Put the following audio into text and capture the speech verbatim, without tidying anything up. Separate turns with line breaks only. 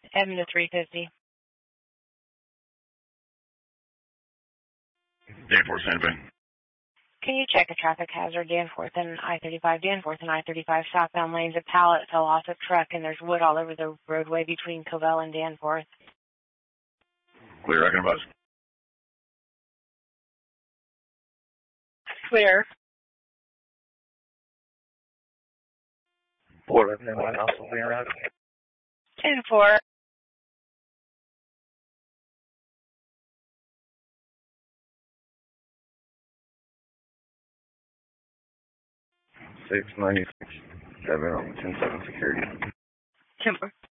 M to three fifty.
Danforth, Santa Fe.
Can you check a traffic hazard, Danforth and I thirty-five? Danforth and I thirty-five southbound lanes. A pallet fell off a truck, and there's wood all over the roadway between Covell and Danforth.
Clear, I can buzz.
Clear.
four eleven, and also being routed.
ten four.
six ninety-six, seven on ten seven security.
Timber.